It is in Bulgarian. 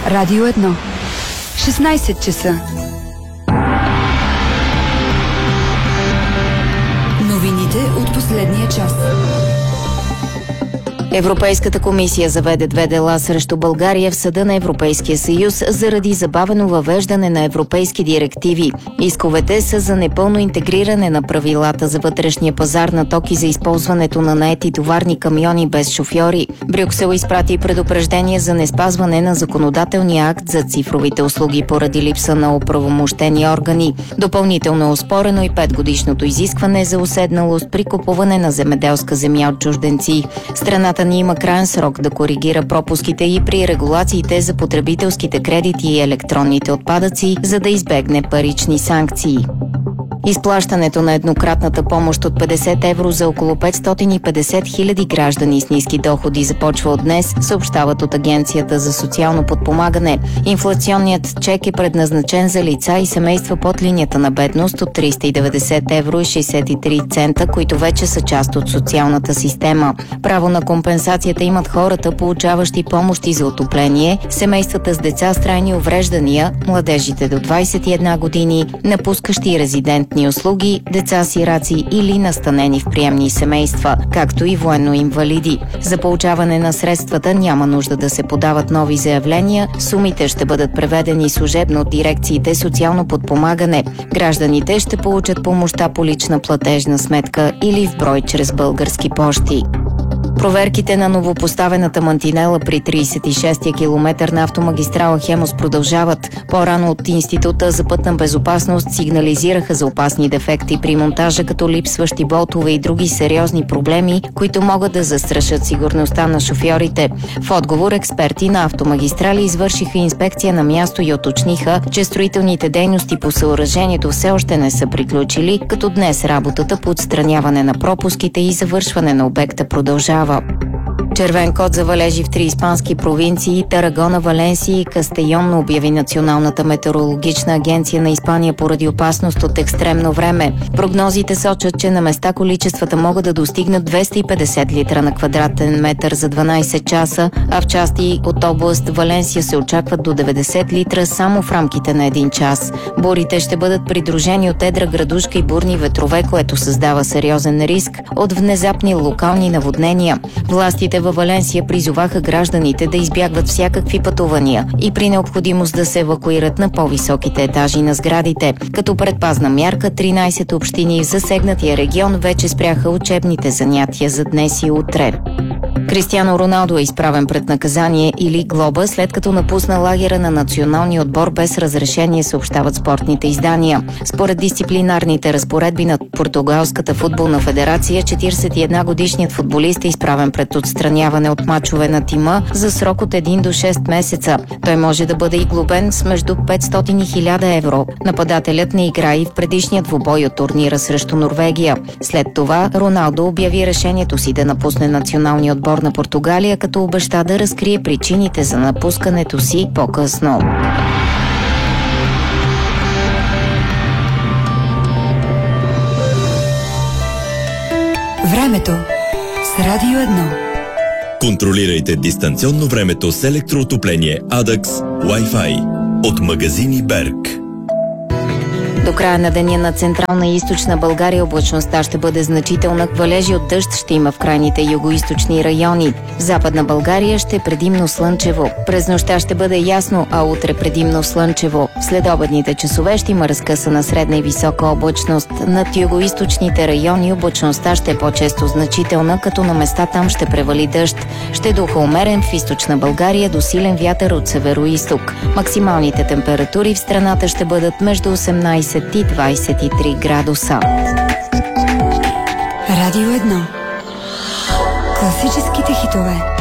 Радио 1. 16 часа. Новините от последния час. Европейската комисия заведе 2 дела срещу България в Съда на Европейския съюз заради забавено въвеждане на европейски директиви. Исковете са за непълно интегриране на правилата за вътрешния пазар на токи за използването на наети товарни камиони без шофьори. Брюксел изпрати предупреждение за неспазване на законодателния акт за цифровите услуги поради липса на оправомощени органи. Допълнително е оспорено и 5-годишното изискване за уседналост при купуване на земеделска земя от чужденци. Страната ни има краен срок да коригира пропуските и при регулациите за потребителските кредити и електронните отпадъци, за да избегне парични санкции. Изплащането на еднократната помощ от 50 евро за около 550 хиляди граждани с ниски доходи започва от днес, съобщават от Агенцията за социално подпомагане. Инфлационният чек е предназначен за лица и семейства под линията на бедност от 390 евро и 63 цента, които вече са част от социалната система. Право на компенсацията имат хората, получаващи помощи за отопление, семействата с деца с трайни увреждания, младежите до 21 години, напускащи резидентни услуги, деца сираци или настанени в приемни семейства, както и военно-инвалиди. За получаване на средствата няма нужда да се подават нови заявления, сумите ще бъдат преведени служебно от дирекциите социално подпомагане. Гражданите ще получат помощта по лична платежна сметка или в брой чрез български пощи. Проверките на новопоставената мантинела при 36-я километър на автомагистрала Хемус продължават. По-рано от Института за пътна безопасност сигнализираха за опасни дефекти при монтажа, като липсващи болтове и други сериозни проблеми, които могат да застрашат сигурността на шофьорите. В отговор експерти на автомагистрали извършиха инспекция на място и уточниха, че строителните дейности по съоръжението все още не са приключили, като днес работата по отстраняване на пропуските и завършване на обекта продължава. Червен код за валежи в 3 испански провинции – Тарагона, Валенсия и Кастейон, обяви Националната метеорологична агенция на Испания поради опасност от екстремно време. Прогнозите сочат, че на места количествата могат да достигнат 250 литра на квадратен метър за 12 часа, а в части от област Валенсия се очакват до 90 литра само в рамките на 1 час. Бурите ще бъдат придружени от едра градушка и бурни ветрове, което създава сериозен риск от внезапни локални наводнения. Властите във Валенсия призоваха гражданите да избягват всякакви пътувания и при необходимост да се евакуират на по-високите етажи на сградите. Като предпазна мярка, 13 общини в засегнатия регион вече спряха учебните занятия за днес и утре. Кристиано Роналдо е изправен пред наказание или глоба, след като напусна лагера на националния отбор без разрешение, съобщават спортните издания. Според дисциплинарните разпоредби на Португалската футболна федерация, 41-годишният футболист е изправен пред отстраняване от мачове на тима за срок от 1 до 6 месеца. Той може да бъде и глобен с между 500 и 1000 евро. Нападателят не играе и в предишния двубой от турнира срещу Норвегия. След това Роналдо обяви решението си да напусне националния отбор на Португалия, като обеща да разкрие причините за напускането си по-късно. Времето с Радио 1. Контролирайте дистанционно времето с електроотопление Adax Wi-Fi от магазини Берг. До края на деня на Централна и Източна България облачността ще бъде значителна. Валежи от дъжд ще има в крайните югоизточни райони. В Западна България ще е предимно слънчево. През нощта ще бъде ясно, а утре предимно слънчево. В следобедните часове ще има разкъсана средна и висока облачност. Над югоизточните райони облачността ще е по-често значителна, като на места там ще превали дъжд. Ще духа умерен в Източна България до силен вятър от северо-изток. Максималните температури в страната ще бъдат между 18 и 23 градуса. Радио 1. Класическите хитове.